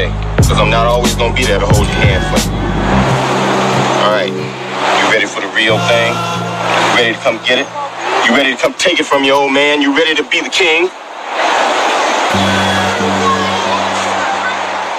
today, because I'm not always gonna be there to hold your hand for you. All right, you ready for the real thing? You ready to come get it? You ready to come take it from your old man? You ready to be the king?